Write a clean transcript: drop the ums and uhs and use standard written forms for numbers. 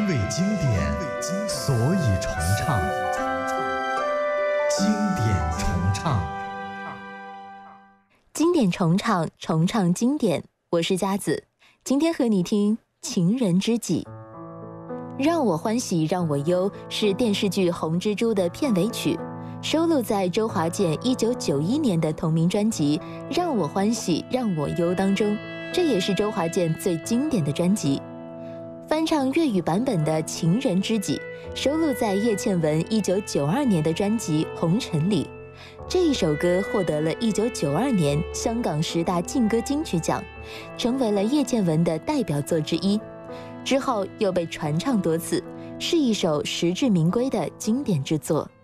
因为经典，所以重唱。经典重唱， 经典重唱，重唱经典。我是佳子，今天和你听《情人知己》。让我欢喜让我忧是电视剧《红蜘蛛》的片尾曲，收录在周华健1991年的同名专辑《让我欢喜让我忧》当中，这也是周华健最经典的专辑。翻唱粤语版本的《情人知己》收录在叶倩文1992年的专辑《红尘》里。这一首歌获得了1992年香港10大劲歌金曲奖，成为了叶倩文的代表作之一。之后又被传唱多次，是一首实至名归的经典之作。